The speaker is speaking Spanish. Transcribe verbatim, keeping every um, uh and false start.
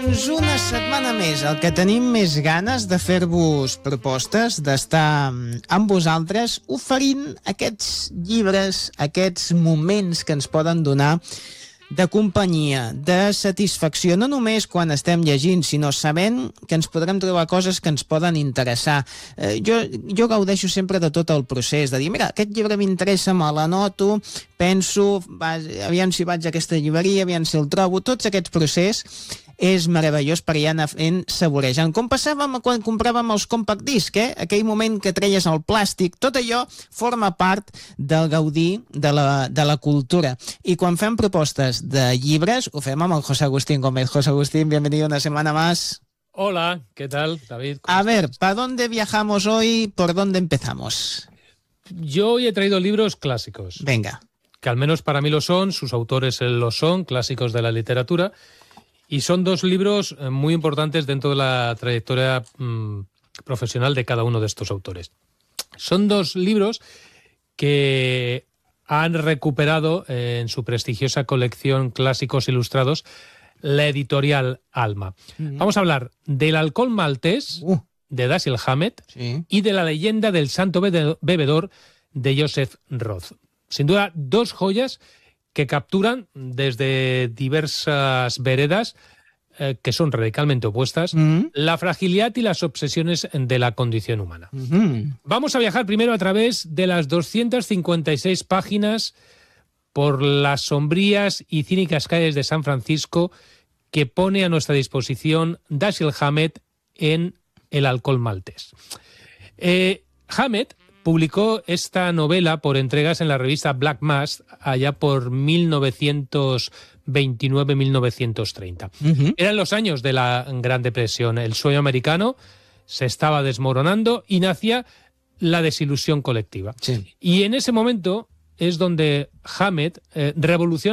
Doncs una setmana més, el que tenim més ganes de fer-vos propostes, d'estar amb vosaltres, oferint aquests llibres, aquests moments que ens poden donar de companyia, de satisfacció, no només quan estem llegint, sinó sabent que ens podrem trobar coses que ens poden interessar. Eh, jo, jo gaudeixo sempre de tot el procés, de dir, mira, aquest llibre m'interessa, me l'anoto, penso, va, aviam si vaig a aquesta llibreria, aviam si el trobo, tots aquests procés és meravellós per ja anar fent saborejant. Com passàvem quan compràvem els compact disc, eh? Aquell moment que treies el plàstic, tot allò forma part del gaudir de la, de la cultura. I quan fem propostes de llibres, ho fem amb el José Agustín Gómez. José Agustín, bienvenido una semana más. Hola, ¿qué tal, David? A ver, ¿para dónde viajamos hoy? ¿Por dónde empezamos? Yo hoy he traído libros clásicos. Venga. Que al menos para mí lo son, sus autores lo son, clásicos de la literatura. Y son dos libros muy importantes dentro de la trayectoria mmm, profesional de cada uno de estos autores. Son dos libros que han recuperado eh, en su prestigiosa colección Clásicos Ilustrados la editorial Alma. Mm-hmm. Vamos a hablar del Alcohol Maltés, uh. de Dashiell Hammett, sí. y de La Leyenda del Santo Bebedor, de Joseph Roth. Sin duda, dos joyas que capturan desde diversas veredas eh, que son radicalmente opuestas, uh-huh. la fragilidad y las obsesiones de la condición humana. Uh-huh. Vamos a viajar primero a través de las doscientas cincuenta y seis páginas por las sombrías y cínicas calles de San Francisco que pone a nuestra disposición Dashiell Hammett en El Alcohol Maltés. Eh, Hammett publicó esta novela por entregas en la revista Black Mass allá por mil novecientos veintinueve a mil novecientos treinta. Uh-huh. Eran los años de la Gran Depresión. El sueño americano se estaba desmoronando y nacía la desilusión colectiva. Sí. Y en ese momento es donde Hammett eh, revoluciona